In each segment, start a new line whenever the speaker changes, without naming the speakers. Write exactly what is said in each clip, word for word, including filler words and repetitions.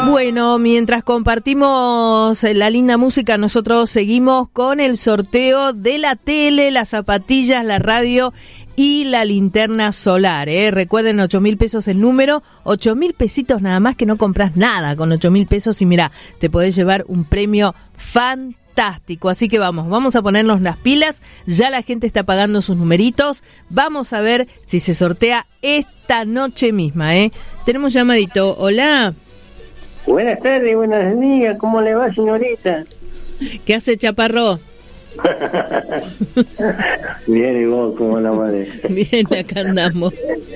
Bueno, mientras compartimos la linda música, nosotros seguimos con el sorteo de la tele, las zapatillas, la radio y la linterna solar, ¿eh? Recuerden, ocho mil pesos el número, ocho mil pesitos nada más, que no compras nada con ocho mil pesos y mira, te podés llevar un premio fantástico. Así que vamos, vamos a ponernos las pilas, ya la gente está pagando sus numeritos, vamos a ver si se sortea esta noche misma, ¿eh? Tenemos llamadito, hola.
Buenas tardes, buenos días, ¿cómo le va, señorita?
¿Qué hace, Chaparro?
Bien, y vos, ¿cómo la madre?
Bien, acá andamos.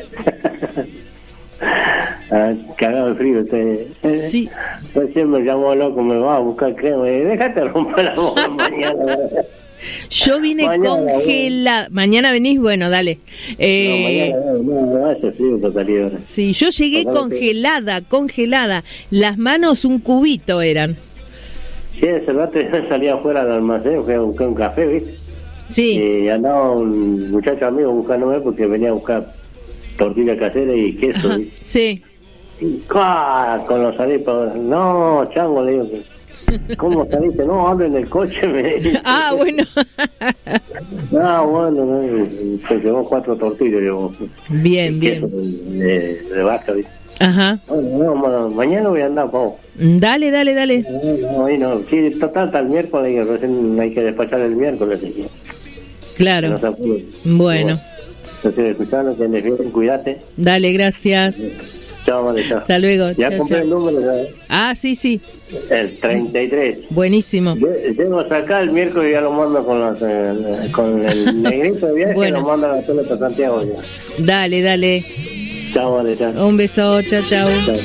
Ah, cagado de frío usted.
Sí.
Recién me llamó loco, me va a buscar crema. Déjate romper la boca mañana.
Yo vine congelada. Mañana venís, bueno, dale. Eh,
no, mañana no, no hace frío totalidad.
Sí, yo llegué congelada, congelada. Las manos un cubito eran.
Sí, ese rato salía afuera del almacén, fui a buscar un café, ¿viste?
Sí.
Y andaba un muchacho amigo buscándome porque venía a buscar tortilla casera y queso.
Ajá, sí.
Y, con los arepas, no, chango, le digo, ¿cómo saliste? No, hablo en el coche, me dice.
Ah, bueno.
Ah, bueno, no, se llevó cuatro tortillas, llevó.
Bien, bien.
De, de vaca, ¿viste?
Ajá.
Bueno, no, mañana voy a andar, Pau.
Dale, dale, dale.
No, no, no. Sí, total, hasta el miércoles, y recién hay que despachar el miércoles. ¿Sí?
Claro.
No se
bueno.
Estoy escuchando, que andes bien, cuídate.
Dale, gracias.
Chao, vale, chao.
Hasta luego.
Ya
chao,
compré
chao.
el número, ¿sabes?
Ah, sí, sí.
El treinta y tres.
Buenísimo.
Llego hasta acá el miércoles y ya lo mando con, los, eh, con el negrito de viaje, bueno. Lo mando a la tele para Santiago ya.
Dale, dale.
Chao, vale, chao.
Un beso, chao, chao. Chao.